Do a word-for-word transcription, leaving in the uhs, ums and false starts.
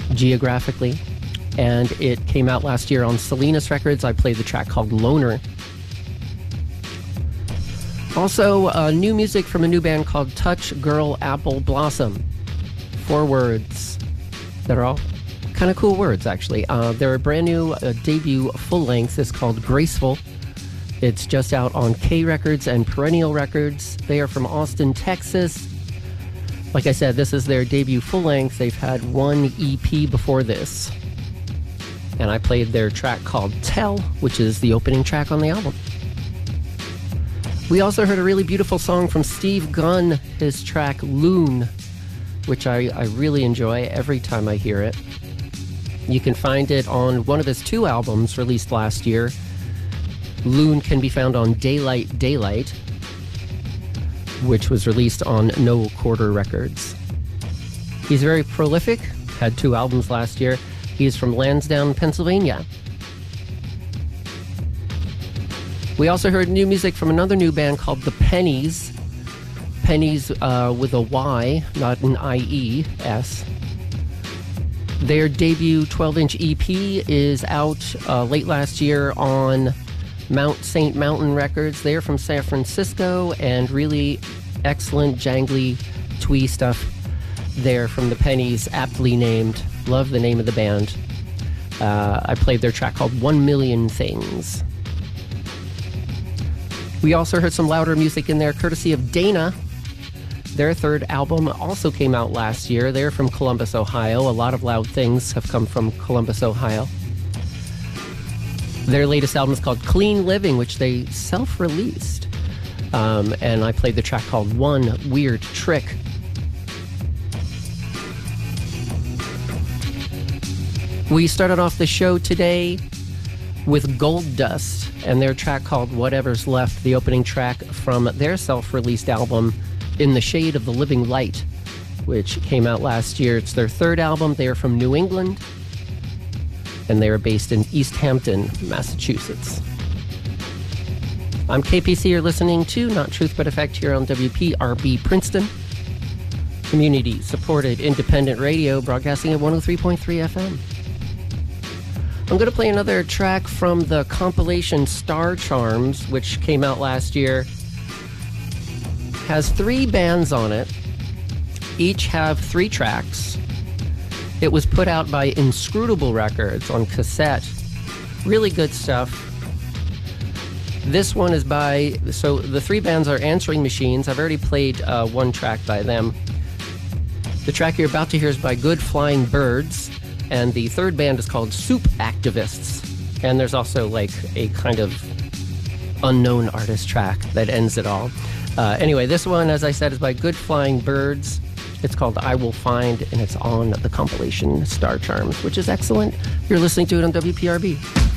geographically. And it came out last year on Salinas Records. I played the track called Loner. Also, uh, new music from a new band called Touch Girl Apple Blossom. Four words that are all kind of cool words, actually. Uh, their brand new uh, debut full-length is called Graceful. It's just out on K Records and Perennial Records. They are from Austin, Texas. Like I said, this is their debut full-length. They've had one E P before this. And I played their track called Tell, which is the opening track on the album. We also heard a really beautiful song from Steve Gunn, his track Loon, which I, I really enjoy every time I hear it. You can find it on one of his two albums released last year. Loon can be found on Daylight Daylight, which was released on No Quarter Records. He's very prolific, had two albums last year. He's from Lansdowne, Pennsylvania. We also heard new music from another new band called The Pennies. Pennies uh, with a Y, not an I E S. Their debut twelve-inch E P is out uh, late last year on Mount Saint Mountain Records. They're from San Francisco, and really excellent, jangly, twee stuff there from The Pennies, aptly named. Love the name of the band. Uh, I played their track called One Million Things. We also heard some louder music in there, courtesy of Dana. Their third album also came out last year. They're from Columbus, Ohio. A lot of loud things have come from Columbus, Ohio. Their latest album is called Clean Living, which they self-released. Um, and I played the track called One Weird Trick. We started off the show today with Gold Dust and their track called Whatever's Left, the opening track from their self-released album In the Shade of the Living Light, which came out last year. It's their third album. They are from New England, and they are based in East Hampton, Massachusetts. I'm K P C. You're listening to Not Truth But Effect here on W P R B Princeton. Community-supported independent radio broadcasting at one oh three point three F M. I'm going to play another track from the compilation Star Charms, which came out last year. Has three bands on it. Each have three tracks. It was put out by Inscrutable Records on cassette. Really good stuff. This one is by... So the three bands are Answering Machines. I've already played uh, one track by them. The track you're about to hear is by Good Flying Birds. And the third band is called Soup Activists. And there's also like a kind of unknown artist track that ends it all. Uh, anyway, this one, as I said, is by Good Flying Birds. It's called I Will Find, and it's on the compilation Star Charms, which is excellent. You're listening to it on W P R B.